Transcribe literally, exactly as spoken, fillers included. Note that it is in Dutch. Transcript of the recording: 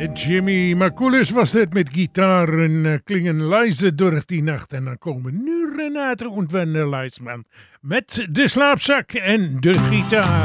Jimmy Marcoulis was dit met gitaar en klingen leise door die nacht. En dan komen nu Renate und Wender Leidsman met de slaapzak en de gitaar.